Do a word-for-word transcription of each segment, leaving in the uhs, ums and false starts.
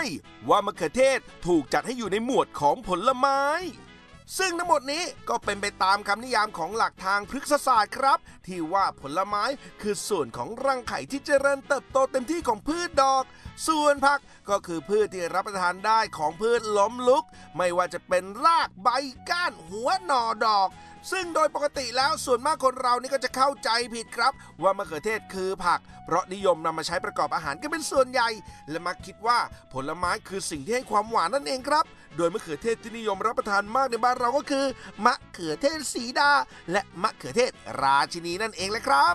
ว่ามะเขือเทศถูกจัดให้อยู่ในหมวดของผลไม้ซึ่งทั้งหมดนี้ก็เป็นไปตามคำนิยามของหลักทางพฤกษศาสตร์ครับที่ว่าผลไม้คือส่วนของรังไข่ที่เจริญเติบโตเต็มที่ของพืชดอกส่วนผักก็คือพืชที่รับประทานได้ของพืชล้มลุกไม่ว่าจะเป็นรากใบก้านหัวหน่อดอกซึ่งโดยปกติแล้วส่วนมากคนเรานี่ก็จะเข้าใจผิดครับว่ามะเขือเทศคือผักเพราะนิยมนำมาใช้ประกอบอาหารกันเป็นส่วนใหญ่และมักคิดว่าผลไม้คือสิ่งที่ให้ความหวานนั่นเองครับโดยมะเขือเทศที่นิยมรับประทานมากในบ้านเราก็คือมะเขือเทศสีดาและมะเขือเทศราชินีนั่นเองแหละครับ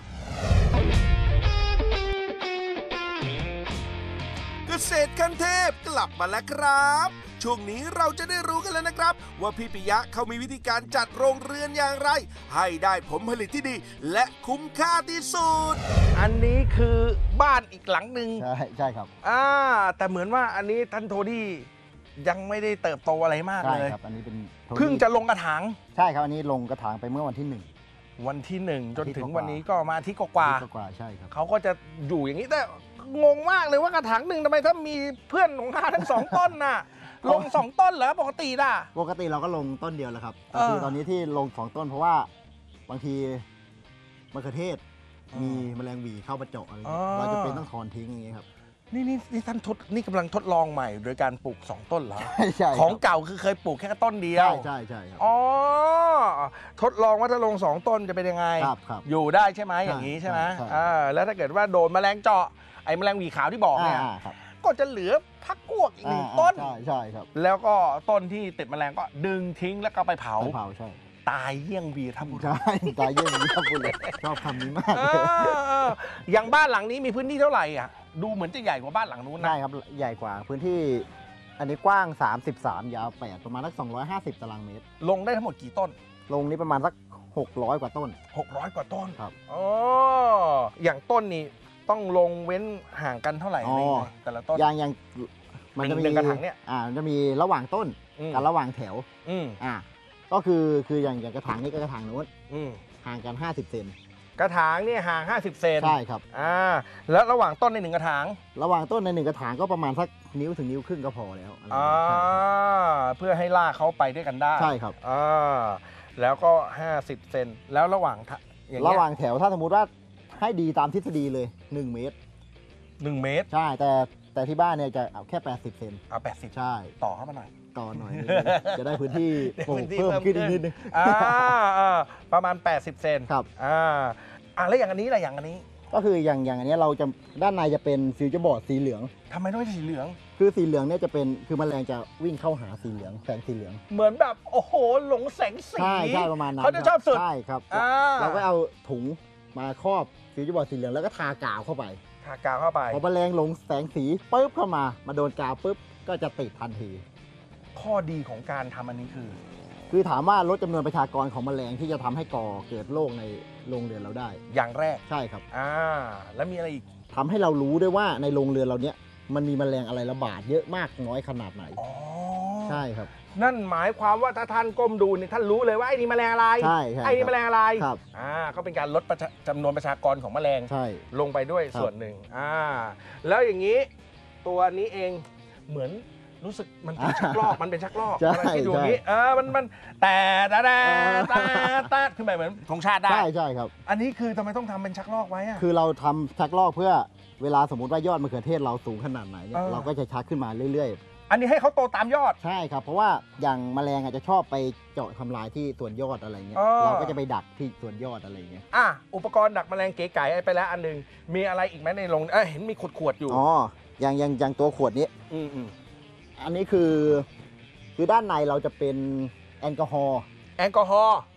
เกษตรขั้นเทพกลับมาแล้วครับช่วงนี้เราจะได้รู้กันแล้วนะครับว่าพี่ปิยะเขามีวิธีการจัดโรงเรือนอย่างไรให้ได้ผลผลิตที่ดีและคุ้มค่าที่สุดอันนี้คือบ้านอีกหลังหนึ่งใช่ใช่ครับอ่าแต่เหมือนว่าอันนี้ท่านโทดี้ยังไม่ได้เติบโตอะไรมากเลยใช่ครับอันนี้เป็นเพิ่งจะลงกระถางใช่ครับอันนี้ลงกระถางไปเมื่อวันที่หนึ่งวันที่หนึ่งจนถึงวันนี้ก็มาที่กว่าใช่ครับเขาก็จะอยู่อย่างนี้แต่งงมากเลยว่ากระถางหนึ่งทำไมถ้ามีเพื่อนของข้าทั้งสองต้นน่ะลงสองต้นเหรอปกติล่ะปกติเราก็ลงต้นเดียวแหละครับแต่คือตอนนี้ที่ลงสองต้นเพราะว่าบางทีมะเขือเทศมีแมลงหวีเข้ามาเจาะอะไรเราจะเป็นต้องถอนทิ้งอย่างนี้ครับนี่นี่นี่ท่านทดนี่กำลังทดลองใหม่โดยการปลูกสองต้นเหรอใช่ของเก่าคือเคยปลูกแค่ต้นเดียวใช่ใช่ครับอ๋อทดลองว่าถ้าลงสองต้นจะเป็นยังไงครับครับอยู่ได้ใช่ไหมอย่างนี้ใช่ไหมอ่าแล้วถ้าเกิดว่าโดนแมลงเจาะไอ้แมลงหวีขาวที่บอกเนี่ยก็จะเหลือพักพวกอีกหนึ่งต้นใช่ใช่ครับแล้วก็ต้นที่ติดแมลงก็ดึงทิ้งแล้วก็ไปเผาเผาใช่ตายเยี่ยงวีรบุรุษใช่ตายเยี่ยงวีรบุรุษชอบคำนี้มากอย่างบ้านหลังนี้มีพื้นที่เท่าไหร่อ่ะดูเหมือนจะใหญ่กว่าบ้านหลังนู้นนะใช่ครับใหญ่กว่าพื้นที่อันนี้กว้างสามสิบสามยาวแปดประมาณสักสองร้อยห้าสิบตารางเมตรลงได้ทั้งหมดกี่ต้นลงนี้ประมาณสักหกร้อยกว่าต้นหกร้อยกว่าต้นครับอ๋ออย่างต้นนี้ต้องลงเว้นห่างกันเท่าไหร่แต่ละต้นอย่างอย่างมันจะมีกระถางเนี่ยอ่าจะมีระหว่างต้นกับระหว่างแถวอ่าก็คือคืออย่างอย่างกระถางนี้กับกระถางนู้นห่างกันห้าสิบเซนกระถางนี่ห่างห้าสิบเซนใช่ครับอ่าแล้วระหว่างต้นในหนึ่งกระถางระหว่างต้นในหนึ่งกระถางก็ประมาณสักนิ้วถึงนิ้วครึ่งก็พอแล้วอ่าเพื่อให้ลากเขาไปด้วยกันได้ใช่ครับอ่าแล้วก็ห้าสิบเซนแล้วระหว่างอย่างระหว่างแถวถ้าสมมุติว่าให้ดีตามทฤษฎีเลยหนึ่งเมตรหนึ่งเมตรใช่แต่แต่ที่บ้านเนี่ยจะเอาแค่แปดสิบเซนเอาแปดสิบใช่ต่อเข้ามาหน่อยต่อหน่อยจะได้พื้นที่เพิ่มขึ้นอีกนิดนึงประมาณแปดสิบเซนครับอ่าอ่าแล้วอย่างอันนี้อะไรอย่างอันนี้ก็คืออย่างอย่างอันนี้เราจะด้านในจะเป็นฟิวเจอร์บอร์ดสีเหลืองทำไมต้องเป็นสีเหลืองคือสีเหลืองเนี่ยจะเป็นคือแมลงจะวิ่งเข้าหาสีเหลืองแสงสีเหลืองเหมือนแบบโอ้โหหลงแสงสีใช่ใช่ประมาณนั้นเขาจะชอบสุดใช่ครับเราก็เอาถุงมาครอบฟิวเจอร์บอร์ดสีเหลืองแล้วก็ทากาวเข้าไปทากาวเข้าไปพอแมลงหลงแสงสีปุ๊บเข้ามามาโดนกาวปุ๊บก็จะติดทันทีข้อดีของการทำอันนี้คือคือถามว่าลดจำนวนประชากรของแมลงที่จะทำให้ก่อเกิดโรคในโรงเรือนเราได้อย่างแรกใช่ครับอ่าแล้วมีอะไรอีกทำให้เรารู้ด้วยว่าในโรงเรือนเราเนี้ยมันมีแมลงอะไรระบาดเยอะมากน้อยขนาดไหนอ๋อใช่ครับนั่นหมายความว่าถ้าท่านก้มดูเนี่ยท่านรู้เลยว่าไอ้นี่แมลงอะไรใช่ใช่ไอ้นี่แมลงอะไรครับอ่าก็เป็นการลดจำนวนประชากรของแมลงใช่ลงไปด้วยส่วนหนึ่งอ่าแล้วอย่างนี้ตัวนี้เองเหมือนรู้สึกมันเป็นชักลอกมันเป็นชักลอกอะไรที่ดูนี้เออมันมันแต่แต่แต่แต่แต่ขึ้นไปเหมือนธงชาติได้ใช่ใช่ครับอันนี้คือทำไมต้องทำเป็นชักลอกไว้อะคือเราทำชักลอกเพื่อเวลาสมมติว่ายอดมะเขือเทศเราสูงขนาดไหนเนี่ยเราก็จะชักขึ้นมาเรื่อยๆอันนี้ให้เขาโตตามยอดใช่ครับเพราะว่าอย่างแมลงอาจจะชอบไปเจาะทำลายที่ส่วนยอดอะไรเงี้ยเราก็จะไปดักที่ส่วนยอดอะไรเงี้ยอ่ะอุปกรณ์ดักแมลงเก๋ไก่ไปแล้วอันนึงมีอะไรอีกไหมในโรงเออเห็นมีขวดๆอยู่อ๋ออย่างอย่างอย่างตัวขวดนี้อืมอืมอันนี้คือคือด้านในเราจะเป็นแอลกอฮอล์แอลกอฮอล์